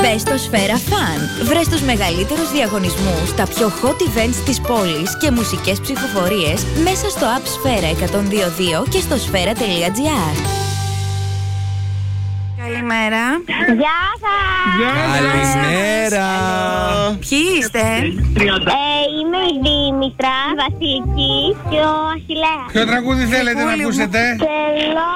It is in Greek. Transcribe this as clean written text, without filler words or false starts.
Μπες στο Σφαίρα Φαν. Βρες τους μεγαλύτερους διαγωνισμούς, τα πιο hot events της πόλης και μουσικές ψηφοφορίες μέσα στο app Σφαίρα 102.2 και στο σφαίρα.gr. Καλημέρα. Γεια σας. Καλημέρα. Ποιοι είστε? Είμαι η Δήμητρα, Βασιλική και ο Αχιλλέας. Ποιο τραγούδι θέλετε να ακούσετε? Θέλω